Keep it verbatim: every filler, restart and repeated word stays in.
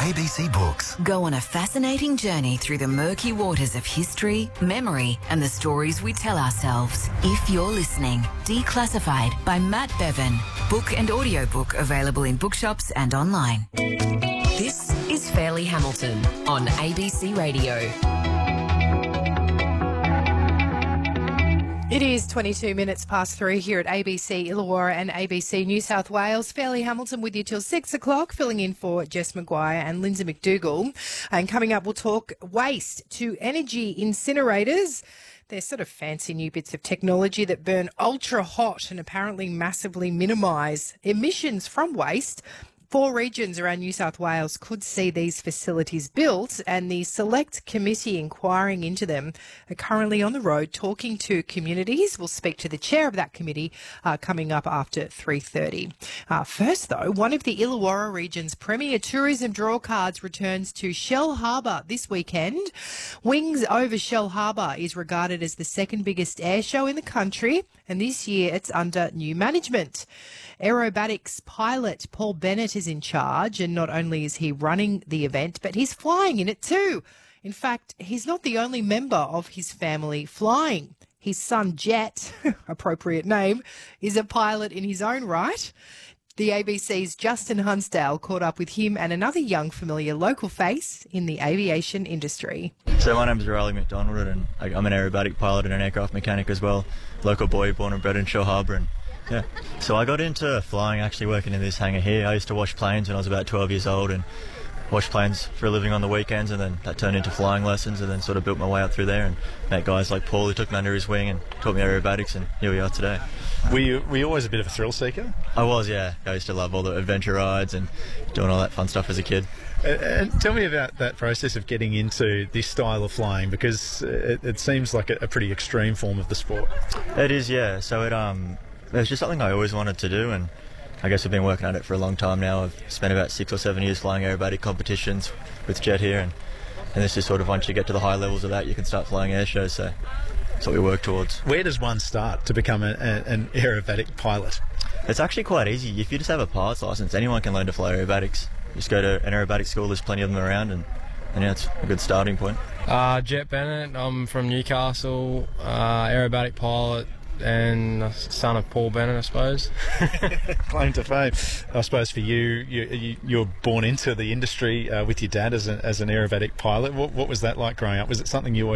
A B C Books. Go on a fascinating journey through the murky waters of history, memory, and the stories we tell ourselves. If you're listening, Declassified by Matt Bevan. Book and audiobook available in bookshops and online. This is Fairleigh Hamilton on A B C Radio. It is twenty-two minutes past three here at A B C Illawarra and A B C New South Wales. Fairleigh Hamilton with you till six o'clock, filling in for Jess McGuire and Lindsay McDougall. And coming up, we'll talk waste to energy incinerators. They're sort of fancy new bits of technology that burn ultra hot and apparently massively minimise emissions from waste. Four regions around New South Wales could see these facilities built, and the select committee inquiring into them are currently on the road talking to communities. We'll speak to the chair of that committee uh, coming up after three thirty. Uh, first, though, one of the Illawarra region's premier tourism draw cards returns to Shell Harbour this weekend. Wings over Shell Harbour is regarded as the second biggest air show in the country, and this year it's under new management. Aerobatics pilot Paul Bennett is in charge, and not only is he running the event, but he's flying in it too. In fact, he's not the only member of his family flying. His son Jet, appropriate name, is a pilot in his own right. The A B C's Justin Hunsdale caught up with him and another young familiar local face in the aviation industry. So my name's Riley McDonald, and I'm an aerobatic pilot and an aircraft mechanic as well. Local boy, born and bred in Shell Harbour. And yeah, so I got into flying actually working in this hangar here. I used to wash planes when I was about twelve years old and washed planes for a living on the weekends, and then that turned into flying lessons, and then sort of built my way up through there and met guys like Paul who took me under his wing and taught me aerobatics, and here we are today. Were you, were you always a bit of a thrill seeker? I was, yeah. I used to love all the adventure rides and doing all that fun stuff as a kid. And, and tell me about that process of getting into this style of flying, because it, it seems like a, a pretty extreme form of the sport. It is, yeah. So it um, it was just something I always wanted to do, and I guess I've been working at it for a long time now. I've spent about six or seven years flying aerobatic competitions with Jet here, and, and this is sort of once you get to the high levels of that, you can start flying air shows, so that's what we work towards. Where does one start to become a, a, an aerobatic pilot? It's actually quite easy. If you just have a pilot's license, anyone can learn to fly aerobatics. Just go to an aerobatic school, there's plenty of them around, and, and yeah, it's a good starting point. Uh, Jet Bennett, I'm from Newcastle, uh, aerobatic pilot, and son of Paul Bennett, I suppose. Claim to fame. I suppose for you, you, you, you were born into the industry uh, with your dad as, a, as an aerobatic pilot. What, what was that like growing up? Was it something you